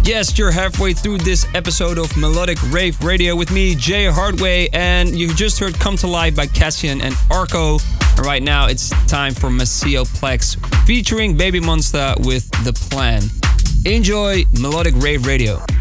Yes, you're halfway through this episode of Melodic Rave Radio with me, Jay Hardway, and you just heard Come to Life by Cassian and Arco. And right now it's time for Maceo Plex featuring Baby Monster with The Plan. Enjoy Melodic Rave Radio.